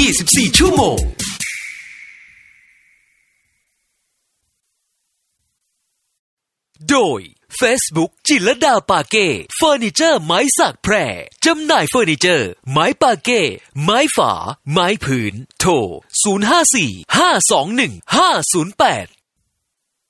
24 ชั่วโมงโดย Facebook จิรดาปาเก้เฟอร์นิเจอร์ไม้สักแพร่จำหน่ายเฟอร์นิเจอร์ไม้ปาเก้ไม้ฝาไม้ผืนโทร 054 521 508